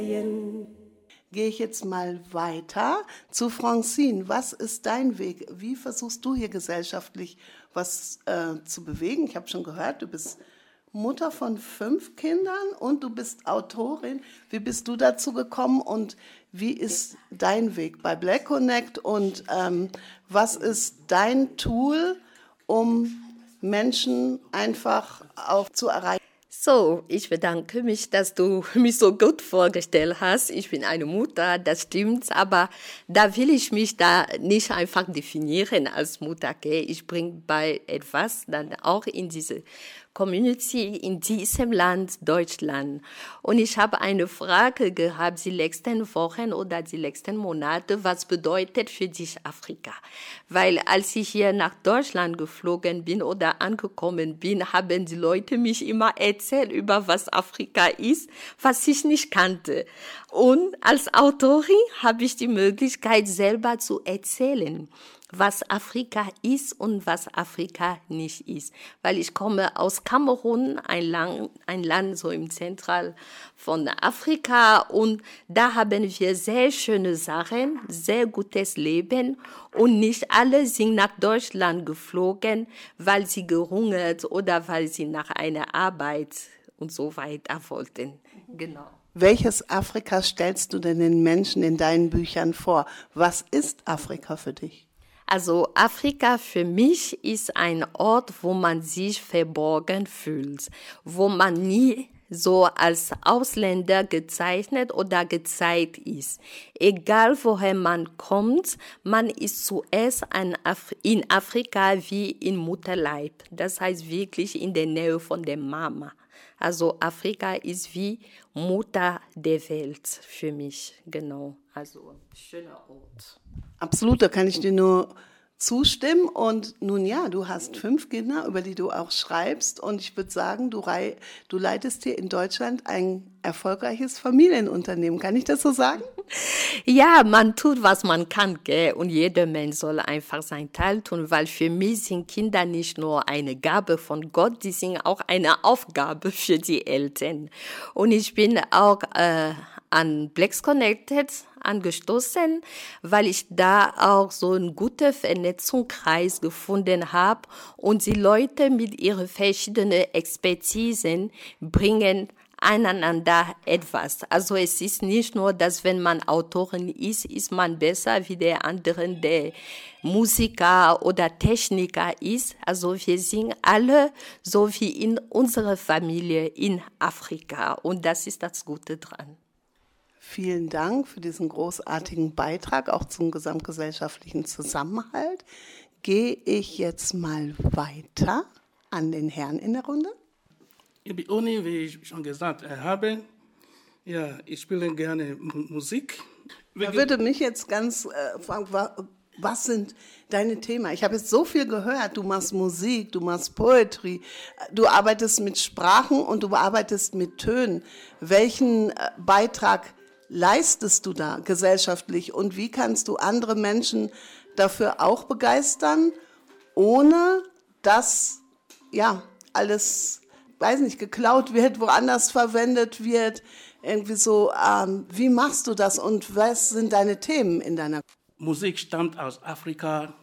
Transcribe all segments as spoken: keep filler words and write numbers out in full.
Gehe ich jetzt mal weiter zu Francine. Was ist dein Weg? Wie versuchst du hier gesellschaftlich was äh, zu bewegen? Ich habe schon gehört, du bist Mutter von fünf Kindern und du bist Autorin. Wie bist du dazu gekommen und wie ist dein Weg bei Black Connect und ähm, was ist dein Tool, um Menschen einfach auch zu erreichen? So, ich bedanke mich, dass du mich so gut vorgestellt hast. Ich bin eine Mutter, das stimmt, aber da will ich mich da nicht einfach definieren als Mutter. Okay? Ich bringe bei etwas dann auch in diese Community in diesem Land, Deutschland. Und ich habe eine Frage gehabt, die letzten Wochen oder die letzten Monate, was bedeutet für dich Afrika? Weil als ich hier nach Deutschland geflogen bin oder angekommen bin, haben die Leute mich immer erzählt über was Afrika ist, was ich nicht kannte. Und als Autorin habe ich die Möglichkeit, selber zu erzählen, was Afrika ist und was Afrika nicht ist. Weil ich komme aus Kamerun, ein Land, ein Land so im Zentral von Afrika und da haben wir sehr schöne Sachen, sehr gutes Leben und nicht alle sind nach Deutschland geflogen, weil sie gehungert oder weil sie nach einer Arbeit und so weiter wollten. Genau. Welches Afrika stellst du denn den Menschen in deinen Büchern vor? Was ist Afrika für dich? Also Afrika für mich ist ein Ort, wo man sich verborgen fühlt, wo man nie so als Ausländer gezeichnet oder gezeigt ist. Egal woher man kommt, man ist zuerst in Afrika wie in Mutterleib. Das heißt wirklich in der Nähe von der Mama. Also Afrika ist wie Mutter der Welt für mich, genau. Also schöner Ort. Absolut, da kann ich dir nur zustimmen. Und nun ja, du hast fünf Kinder, über die du auch schreibst. Und ich würde sagen, du, rei- du leitest hier in Deutschland ein erfolgreiches Familienunternehmen. Kann ich das so sagen? Ja, man tut, was man kann, gell? Und jeder Mensch soll einfach seinen Teil tun, weil für mich sind Kinder nicht nur eine Gabe von Gott, die sind auch eine Aufgabe für die Eltern. Und ich bin auch äh, an Black Connected angestoßen, weil ich da auch so einen guten Vernetzungskreis gefunden habe und die Leute mit ihren verschiedenen Expertisen bringen einander etwas. Also es ist nicht nur, dass wenn man Autorin ist, ist man besser wie der andere, der Musiker oder Techniker ist. Also wir sind alle so wie in unserer Familie in Afrika und das ist das Gute dran. Vielen Dank für diesen großartigen Beitrag, auch zum gesamtgesellschaftlichen Zusammenhalt. Gehe ich jetzt mal weiter an den Herrn in der Runde. Ich bin Oni, wie ich schon gesagt habe. Ja, ich spiele gerne Musik. Da würde mich jetzt ganz äh, fragen, was sind deine Themen? Ich habe jetzt so viel gehört. Du machst Musik, du machst Poetry, du arbeitest mit Sprachen und du arbeitest mit Tönen. Welchen äh, Beitrag leistest du da gesellschaftlich und wie kannst du andere Menschen dafür auch begeistern, ohne dass ja alles, weiß nicht, geklaut wird, woanders verwendet wird, irgendwie so, ähm, wie machst du das und was sind deine Themen in deiner Musik stammt aus Afrika.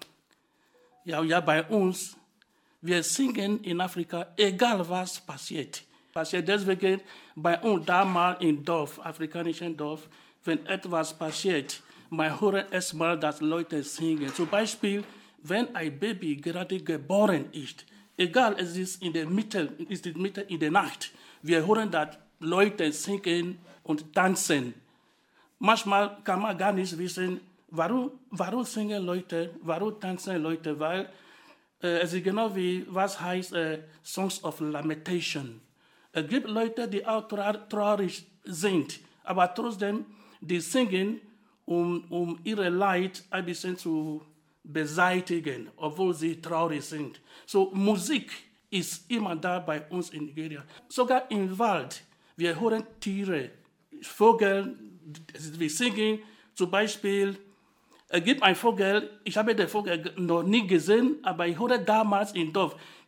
Ja, ja, bei uns, wir singen in Afrika, egal was passiert. Passiert deswegen bei uns damals im Dorf, afrikanischen Dorf, wenn etwas passiert, man hört erstmal, dass Leute singen. Zum Beispiel, wenn ein Baby gerade geboren ist, egal, es ist in der Mitte, ist in der Mitte in der Nacht, wir hören, dass Leute singen und tanzen. Manchmal kann man gar nicht wissen, warum, warum singen Leute, warum tanzen Leute, weil äh, es ist genau wie, was heißt äh, Songs of Lamentation. Es gibt Leute, die auch traurig sind, aber trotzdem, die singen, um, um ihre Leid ein bisschen zu beseitigen, obwohl sie traurig sind. So, Musik ist immer da bei uns in Nigeria. Sogar im Wald, wir hören Tiere, Vögel, wir singen, zum Beispiel, es gibt einen Vogel, ich habe den Vogel noch nie gesehen, aber ich höre damals im Dorf,